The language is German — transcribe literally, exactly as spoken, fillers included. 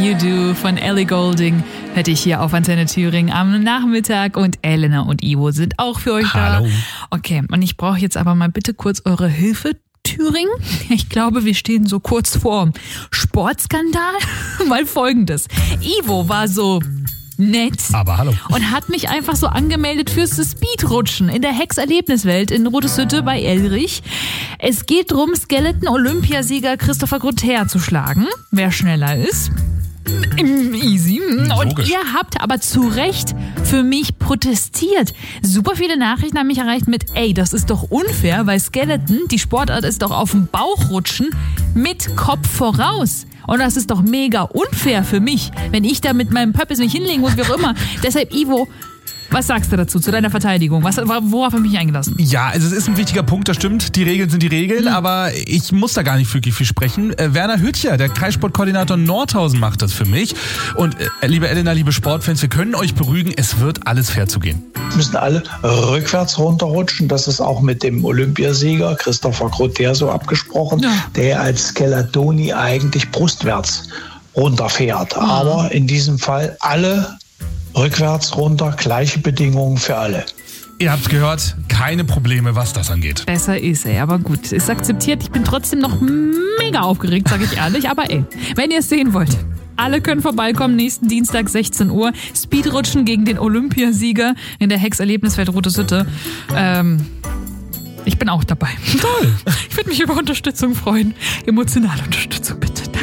You Do von Ellie Goulding hätte ich hier auf Antenne Thüringen am Nachmittag und Elena und Ivo sind auch für euch Hallo. da. Okay, und ich brauche jetzt aber mal bitte kurz eure Hilfe, Thüringen. Ich glaube, wir stehen so kurz vor Sportskandal. Mal Folgendes. Ivo war so nett. Aber hallo. Und hat mich einfach so angemeldet fürs Speedrutschen in der Hex-Erlebniswelt in Roteshütte bei Elrich. Es geht darum, Skeleton-Olympiasieger Christopher Grother zu schlagen, wer schneller ist. Easy. Und Logisch. ihr habt aber zu Recht für mich protestiert. Super viele Nachrichten haben mich erreicht mit, ey, das ist doch unfair, weil Skeleton, die Sportart ist doch auf dem Bauch rutschen mit Kopf voraus. Und das ist doch mega unfair für mich, wenn ich da mit meinem Pöppis mich hinlegen muss, wie auch immer. Deshalb, Ivo, was sagst du dazu, zu deiner Verteidigung? Was, worauf habe ich mich eingelassen? Ja, also es ist ein wichtiger Punkt, das stimmt. Die Regeln sind die Regeln, Mhm. aber ich muss da gar nicht wirklich viel sprechen. Äh, Werner Hüttcher, der Kreissportkoordinator Nordhausen, macht das für mich. Und äh, liebe Elena, liebe Sportfans, wir können euch beruhigen, es wird alles fair zugehen. Müssen alle rückwärts runterrutschen. Das ist auch mit dem Olympiasieger Christopher Grother so abgesprochen, Ja. der als Skeletoni eigentlich brustwärts runterfährt. Mhm. Aber in diesem Fall alle rückwärts runter, gleiche Bedingungen für alle. Ihr habt's gehört, keine Probleme, was das angeht. Besser ist, ey, aber gut, ist akzeptiert. Ich bin trotzdem noch mega aufgeregt, sage ich ehrlich. Aber ey, wenn ihr es sehen wollt, alle können vorbeikommen, nächsten Dienstag sechzehn Uhr. Speedrutschen gegen den Olympiasieger in der Hex-Erlebniswelt Roteshütte. Ähm, ich bin auch dabei. Toll. Ich würde mich über Unterstützung freuen. Emotionale Unterstützung, bitte.